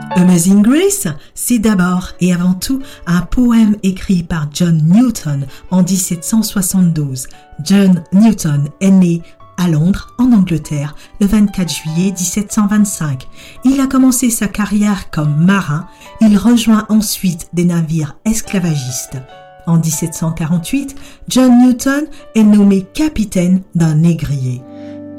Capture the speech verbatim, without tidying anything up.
Amazing Grace, c'est d'abord et avant tout un poème écrit par John Newton en dix-sept cent soixante-douze. John Newton est né à Londres, en Angleterre, le vingt-quatre juillet dix-sept cent vingt-cinq. Il a commencé sa carrière comme marin. Il rejoint ensuite des navires esclavagistes. En dix-sept cent quarante-huit, John Newton est nommé capitaine d'un négrier.